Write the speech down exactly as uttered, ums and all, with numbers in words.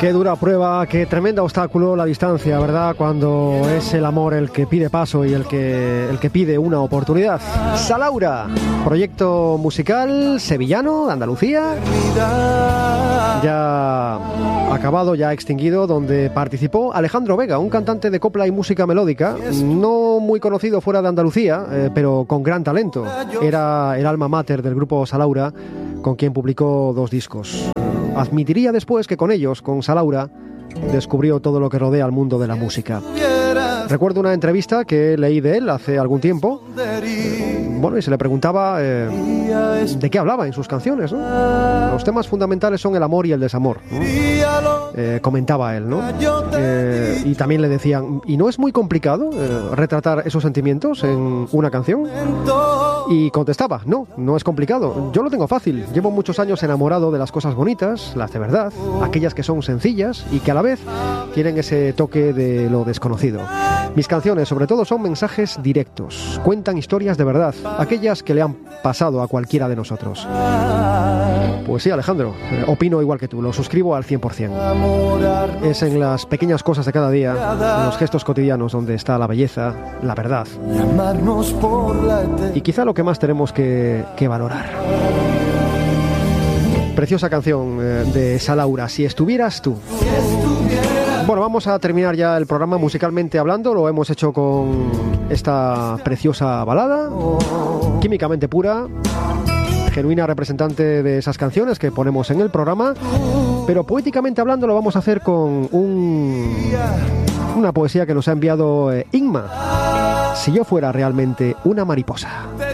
Qué dura prueba, qué tremendo obstáculo la distancia, ¿verdad? Cuando es el amor el que pide paso y el que, el que pide una oportunidad. Salaura, proyecto musical sevillano, de Andalucía, ya acabado, ya extinguido, donde participó Alejandro Vega, un cantante de copla y música melódica, no muy conocido fuera de Andalucía, eh, pero con gran talento. Era el alma mater del grupo Salaura, con quien publicó dos discos. Admitiría después que con ellos, con Salaura, descubrió todo lo que rodea al mundo de la música. Recuerdo una entrevista que leí de él hace algún tiempo. Bueno, y se le preguntaba eh, de qué hablaba en sus canciones, ¿no? Los temas fundamentales son el amor y el desamor, ¿no? Eh, comentaba él, ¿no? Eh, y también le decían, ¿y no es muy complicado eh, retratar esos sentimientos en una canción? Y contestaba, no, no es complicado. Yo lo tengo fácil. Llevo muchos años enamorado de las cosas bonitas, las de verdad, aquellas que son sencillas y que a la vez tienen ese toque de lo desconocido. Mis canciones, sobre todo, son mensajes directos. Cuentan historias de verdad, aquellas que le han pasado a cualquiera de nosotros. Pues sí, Alejandro, eh, opino igual que tú, lo suscribo al cien por ciento. Es en las pequeñas cosas de cada día, en los gestos cotidianos, donde está la belleza, la verdad. Y quizá lo que más tenemos que, que valorar. Preciosa canción eh, de Salaura, Si estuvieras tú. Bueno, vamos a terminar ya el programa musicalmente hablando. Lo hemos hecho con esta preciosa balada, químicamente pura, genuina representante de esas canciones que ponemos en el programa. Pero poéticamente hablando lo vamos a hacer con un, una poesía que nos ha enviado eh, Inma. Si yo fuera realmente una mariposa.